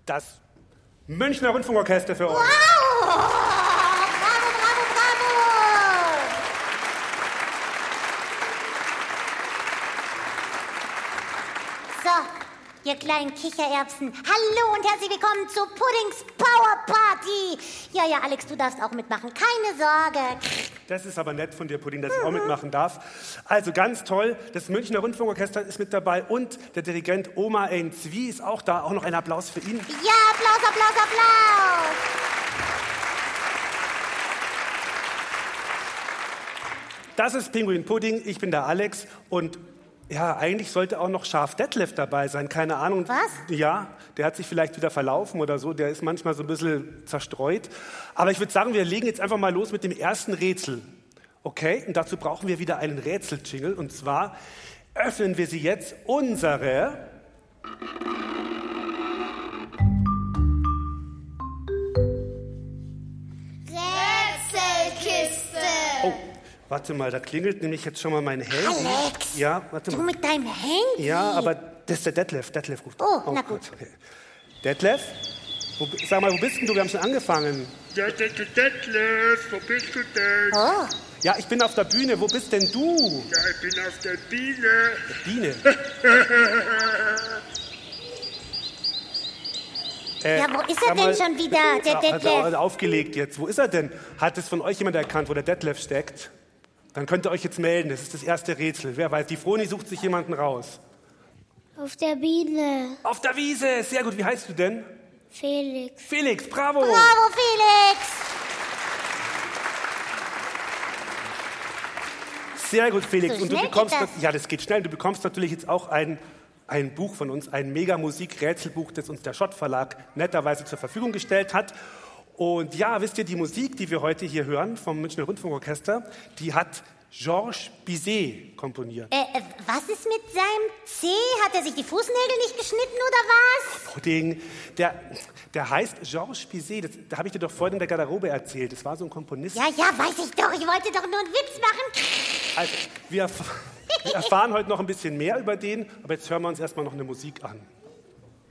Das Münchner Rundfunkorchester für euch. Wow! Bravo, bravo, bravo! So, ihr kleinen Kichererbsen. Hallo und herzlich willkommen zu Puddings Power Party. Ja, Alex, du darfst auch mitmachen. Keine Sorge. Das ist aber nett von dir, Pudding, dass ich auch mitmachen darf. Also ganz toll, das Münchner Rundfunkorchester ist mit dabei und der Dirigent Omar Ain Zvi ist auch da. Auch noch ein Applaus für ihn. Ja, Applaus, Applaus, Applaus. Das ist Pinguin Pudding, ich bin der Alex und ja, eigentlich sollte auch noch Schaf Detlef dabei sein, keine Ahnung. Was? Ja, der hat sich vielleicht wieder verlaufen oder so, der ist manchmal so ein bisschen zerstreut. Aber ich würde sagen, wir legen jetzt einfach mal los mit dem ersten Rätsel. Okay, und dazu brauchen wir wieder einen Rätsel-Jingle und zwar öffnen wir sie jetzt unsere... Rätselkiste. Oh, warte mal, da klingelt nämlich jetzt schon mal mein Handy. Alex, Ja, warte du mal. mit deinem Handy? Ja, aber das ist der Detlef. Detlef ruft. Oh, na gut. Okay. Detlef? Sag mal, wo bist denn du? Wir haben schon angefangen. Ja, Detlef, wo bist du denn? Oh, Ja, ich bin auf der Bühne. Wo bist denn du? Ja, ich bin auf der Biene. Biene. ja, wo ist er sag mal, denn schon wieder, der Hat er Detlef? aufgelegt jetzt. Wo ist er denn? Hat es von euch jemand erkannt, wo der Detlef steckt? Dann könnt ihr euch jetzt melden. Das ist das erste Rätsel. Wer weiß, die Froni sucht sich jemanden raus. Auf der Biene. Auf der Wiese. Sehr gut. Wie heißt du denn? Felix. Felix. Bravo. Bravo, Felix. Sehr gut, Felix. So Und du schnell bekommst geht das? ja, das geht schnell. Du bekommst natürlich jetzt auch ein Buch von uns, ein Mega-Musik-Rätselbuch, das uns der Schott Verlag netterweise zur Verfügung gestellt hat. Und ja, wisst ihr, die Musik, die wir heute hier hören vom Münchner Rundfunkorchester, die hat Georges Bizet komponiert. Was ist mit seinem C? Hat er sich die Fußnägel nicht geschnitten oder was? Pudding, der heißt Georges Bizet. Da habe ich dir doch vorhin in der Garderobe erzählt. Das war so ein Komponist. Ja, weiß ich doch. Ich wollte doch nur einen Witz machen. Also, wir erfahren heute noch ein bisschen mehr über den, aber jetzt hören wir uns erstmal noch eine Musik an.